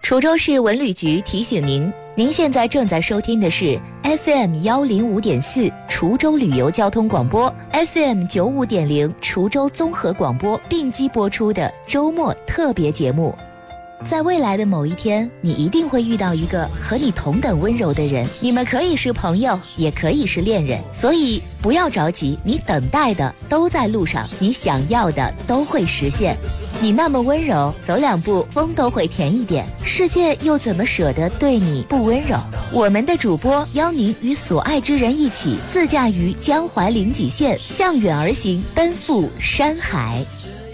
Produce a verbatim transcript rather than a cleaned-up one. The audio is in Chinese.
滁州市文旅局提醒您，您现在正在收听的是 F M 一零五点四 滁州旅游交通广播 ，F M 九五点零 滁州综合广播并机播出的周末特别节目。在未来的某一天，你一定会遇到一个和你同等温柔的人，你们可以是朋友，也可以是恋人，所以不要着急，你等待的都在路上，你想要的都会实现。你那么温柔，走两步风都会甜一点，世界又怎么舍得对你不温柔？我们的主播邀您与所爱之人一起自驾于江淮临济县，向远而行，奔赴山海。